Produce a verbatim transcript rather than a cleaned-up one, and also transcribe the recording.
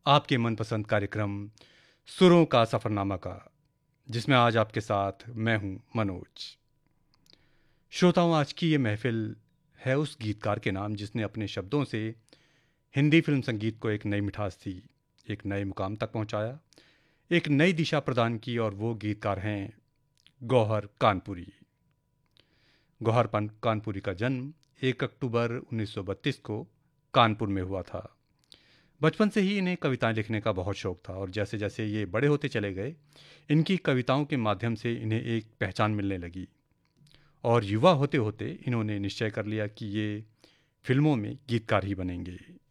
आपके मनपसंद कार्यक्रम सुरों का सफ़रनामा का, जिसमें आज आपके साथ मैं हूं मनोज। श्रोताओं, आज की ये महफिल है उस गीतकार के नाम जिसने अपने शब्दों से हिंदी फिल्म संगीत को एक नई मिठास दी, एक नए मुकाम तक पहुंचाया, एक नई दिशा प्रदान की। और वो गीतकार हैं गौहर कानपुरी। गौहर पन- कानपुरी का जन्म एक अक्टूबर उन्नीस सौ बत्तीस को कानपुर में हुआ था। बचपन से ही इन्हें कविताएं लिखने का बहुत शौक था और जैसे जैसे ये बड़े होते चले गए, इनकी कविताओं के माध्यम से इन्हें एक पहचान मिलने लगी। और युवा होते होते इन्होंने निश्चय कर लिया कि ये फिल्मों में गीतकार ही बनेंगे।